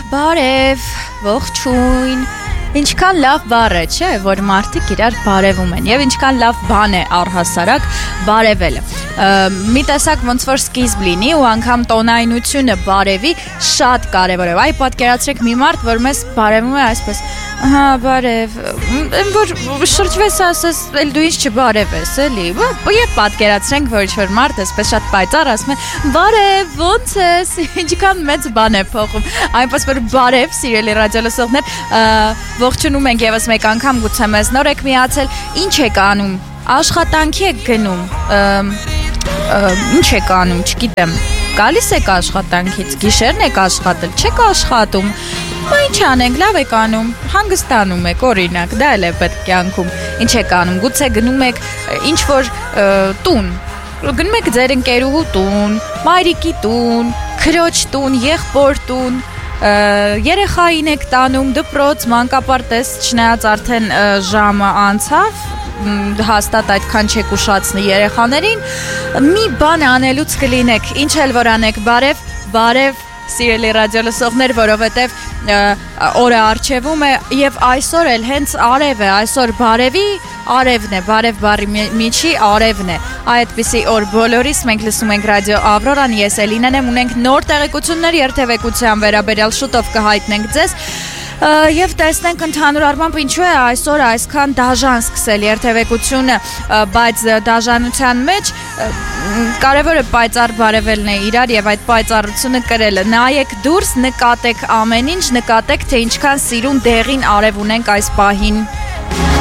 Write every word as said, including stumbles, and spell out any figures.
Բարև, ողջույն, ինչքան լավ բառ է, չէ, որ մարդիկ իրար բարևում են եւ ինչքան լավ բան է առհասարակ բարևելը։ Մի տեսակ ոնց որ սկիզբ լինի ու անգամ տոնայնությունը բարևի շատ կարևոր է։ Այ պատկերացրեք մի մարդ, որ մեզ բարևում է այսպես. Ահա, բարև, որ շրջվես ասես, էլ դու ինչ չբարևես, էլի։ Եվ պատկերացրենք, որ ինչ-որ մարդ այսպես շատ պայծառ ասում է. բարև, ոնց ես, ինչքան մեծ բան է փոխում։ Այնպես որ բարև, սիրելի ռադիոլսողներ, ողջունում ենք եւս մեկ անգամ, գուցե մեզ նոր եք միացել, ինչ եք անում, աշխատանքի եք գնում, ինչ եք անում, չգիտեմ, գալիս եք աշխատանքից, գիշերն եք աշխատել, չեք աշխատում, ինչ անենք, լավ եք անում, հանգստանում եք, օրինակ, դա էլ է պետք կյանքում, ինչ եք անում, գուցե գնում եք ինչ-որ տուն, գնում եք ձեր ընկերուհու տուն, մայրիկի տուն, քրոջ տուն, եղբոր տուն, երեխային եք տանում, դպրոց, մանկապարտեզ, չնայած արդեն ժամը անցավ, հաստատ այդքան չեք ուշացնի երեխաներին, մի բան անելուց կլինեք, ինչ էլ որ անեք, բարև, բարև, սիրելի ռադիոլսողներ, որովհետև օրը առջևում է եւ այսօր էլ հենց արև է, այսօր բարևի արևն է, բարև բարի միջի արևն է։ Այդպիսի օր բոլորիս մենք լսում ենք ռադիո Ավրորան, ես Էլինեն եմ, ունենք նոր տեղեկություններ երթևեկության վերաբերյալ, շուտով կհայտնենք ձեզ։ Եվ տեսնենք ընդհանուր առմամբ ինչու է այսօր այսքան դաժան սկսել երթևեկությունը, բայց դաժանության մեջ կարևորը պայծառ բարևելն է իրար եւ այդ պայծառությունը կրելը։ Նայեք դուրս, նկատեք ամեն ինչ, նկատեք թե ինչքան սիրուն դեղին արև ունենք այս պահին։